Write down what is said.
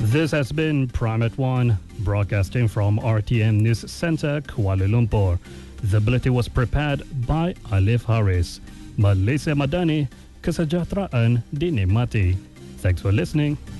This has been Prime at 1, broadcasting from RTM News Center, Kuala Lumpur. The bulletin was prepared by Alif Harris. Malaysia Madani, kesejahteraan dinikmati. Thanks for listening.